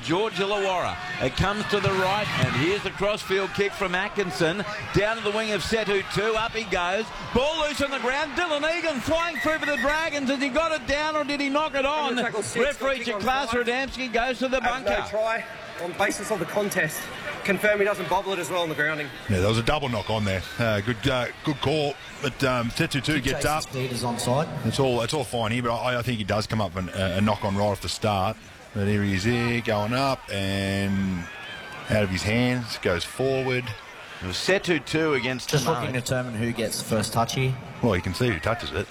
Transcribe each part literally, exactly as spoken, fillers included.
George Illawarra. It comes to the right, and here's the crossfield kick from Atkinson. Down to the wing of Setu two. Up he goes. Ball loose on the ground. Dylan Egan flying through for the Dragons. Has he got it down or did he knock it on? Referee Klaas Radomski goes to the bunker. No try on basis of the contest. Confirm he doesn't bobble it as well on the grounding. Yeah, there was a double knock on there. Uh, good uh, good call. But um, Setu two gets up. Is onside. It's all it's all fine here, but I, I think he does come up and uh, a knock on right off the start. But here he is here, going up and out of his hands, goes forward. It was Setu two against Just Tamale. looking to determine who gets the first touch here. Well, you can see who touches it.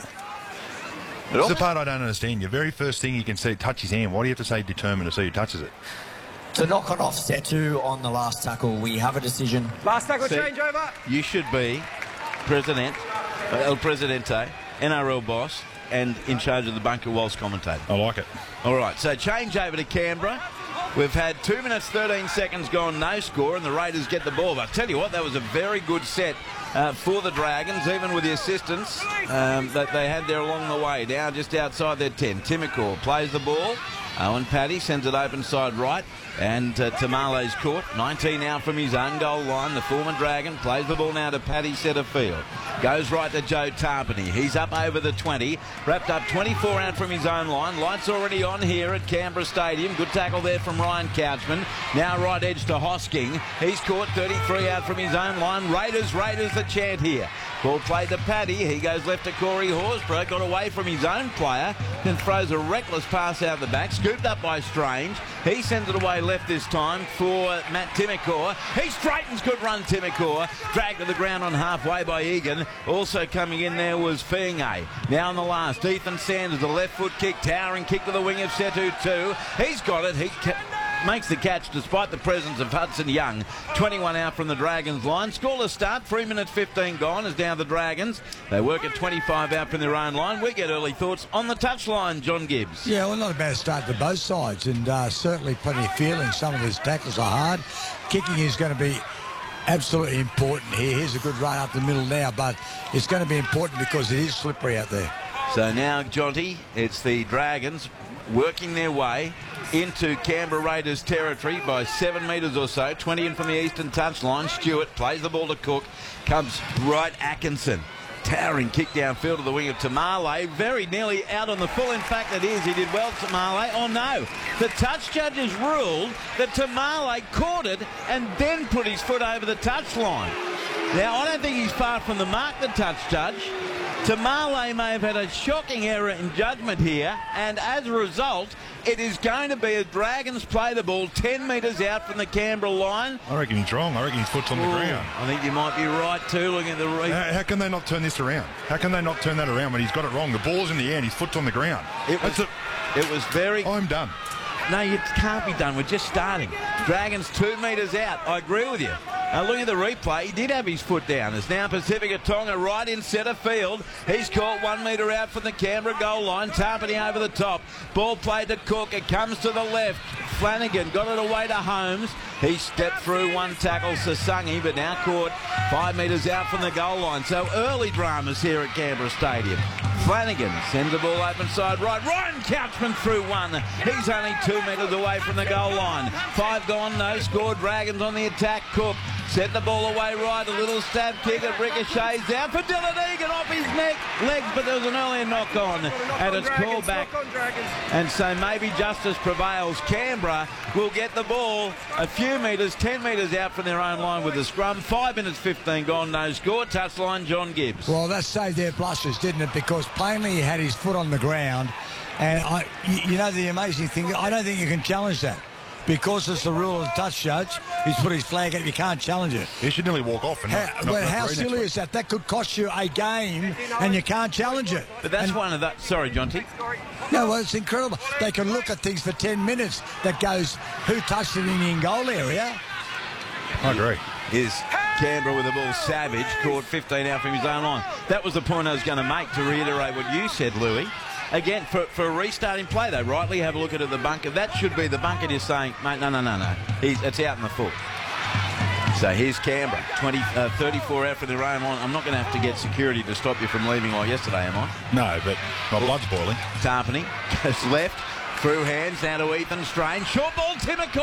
That's the part I don't understand. Your very first thing you can see, touch his hand. Why do you have to say determine to see who touches it? To knock it off Setu on the last tackle, we have a decision. Last tackle See, change over. You should be President, El Presidente, N R L boss, and in charge of the bunker whilst commentator. I like it. All right, so change over to Canberra. We've had two minutes, thirteen seconds gone, no score, and the Raiders get the ball. But I tell you what, that was a very good set uh, for the Dragons, even with the assistance um, that they had there along the way. Now just outside their ten. Timokor plays the ball. Owen Paddy sends it open side right, and uh, Tamale's caught. nineteen out from his own goal line. The former Dragon plays the ball now to Paddy centre field. Goes right to Joe Tarpany. He's up over the twenty. Wrapped up twenty-four out from his own line. Lights already on here at Canberra Stadium. Good tackle there from Ryan Couchman. Now right edge to Hosking. He's caught thirty-three out from his own line. Raiders, Raiders the chant here. Ball played to Paddy. He goes left to Corey Horsburgh. Got away from his own player. Then throws a reckless pass out the back. Scooped up by Strange. He sends it away left this time for Matt Timokor. He straightens, good run Timokor. Dragged to the ground on halfway by Egan. Also coming in there was Fienge. Now on the last, Ethan Sanders, the left foot kick, towering kick to the wing of Setu two. He's got it. He makes the catch despite the presence of Hudson Young. twenty-one out from the Dragons line. Scoreless start, three minutes fifteen gone as down the Dragons. They work at twenty-five out from their own line. We get early thoughts on the touchline, John Gibbs. Yeah, well, not a bad start to both sides, and uh, certainly plenty of feeling. Some of his tackles are hard. Kicking is going to be absolutely important here. Here's a good run up the middle now, but it's going to be important because it is slippery out there. So now, Jonty, it's the Dragons working their way into Canberra Raiders territory by seven metres or so. twenty in from the eastern touchline. Stewart plays the ball to Cook. Comes right Atkinson. Towering kick downfield to the wing of Tamale. Very nearly out on the full. In fact, it is. He did well, Tamale. Oh, no. The touch judges ruled that Tamale caught it and then put his foot over the touchline. Now, I don't think he's far from the mark, the touch judge. Tamale may have had a shocking error in judgment here, and as a result, it is going to be as Dragons play the ball ten metres out from the Canberra line. I reckon he's wrong. I reckon his foot's on the Ooh, ground. I think you might be right too, looking at the re- How, how can they not turn this around? How can they not turn that around when he's got it wrong? The ball's in the air and his foot's on the ground. It was, That's a, it was very... I'm done. No, you can't be done. We're just starting. Dragons two metres out. I agree with you. Now look at the replay. He did have his foot down. It's now Pacifica Tonga right in centre field. He's caught one metre out from the Canberra goal line. Tarpany over the top. Ball played to Cook. It comes to the left. Flanagan got it away to Holmes. He stepped through one tackle, Sasangi, but now caught five metres out from the goal line. So early dramas here at Canberra Stadium. Flanagan sends the ball open side right. Ryan Couchman through one. He's only two metres away from the goal line. Five gone, no score. Dragons on the attack. Cook set the ball away right. A little stab kick. It ricochets out for Dylan Egan off his neck. Legs, but there was an earlier knock on. And it's called back. And so maybe justice prevails. Canberra will get the ball a few metres, ten metres out from their own line with the scrum. Five minutes fifteen gone, no score. Touchline, John Gibbs. Well, that saved their blushes, didn't it? Because plainly he had his foot on the ground. And, I, you, you know, the amazing thing, I don't think you can challenge that. Because it's the rule of the touch judge, he's put his flag out, you can't challenge it. He should nearly walk off. And how not, not well, how next silly week. is that? That could cost you a game and you can't challenge it. But that's and, one of the... Sorry, Jonty. No, well, it's incredible. They can look at things for ten minutes that goes, who touched it in the in-goal area? I agree. Is Canberra with the ball. Savage caught fifteen out from his own line. That was the point I was going to make, to reiterate what you said, Louis. Again, for, for a restarting play, they rightly have a look at it at the bunker. That should be the bunker just saying, mate, no, no, no, no. He's, it's out in the foot. So here's Canberra, twenty, uh, thirty-four out for their own line. I'm not going to have to get security to stop you from leaving like yesterday, am I? No, but my blood's boiling. Tarpany goes left, through hands, now to Ethan Strange. Short ball, Timokor.